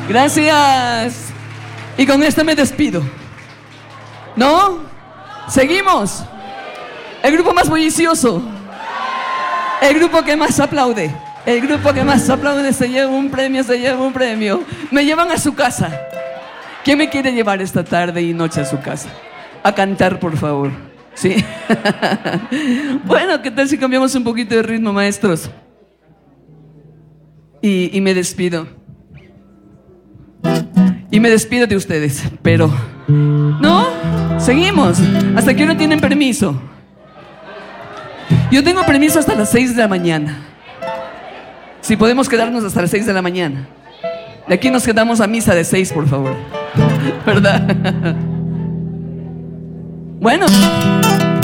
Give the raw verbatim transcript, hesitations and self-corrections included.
Gracias. Y con esta me despido. ¿No? Seguimos. El grupo más bullicioso. El grupo que más aplaude. El grupo que más aplaude se lleva un premio, se lleva un premio. Me llevan a su casa. ¿Quién me quiere llevar esta tarde y noche a su casa? A cantar, por favor. ¿Sí? Bueno, ¿qué tal si cambiamos un poquito de ritmo, maestros? Y, y me despido. Y me despido de ustedes. Pero... ¿no? Seguimos. ¿Hasta qué hora tienen permiso? Yo tengo permiso hasta las seis de la mañana. Si podemos quedarnos hasta las seis de la mañana. De aquí nos quedamos a misa de seis, por favor. ¿Verdad? Bueno.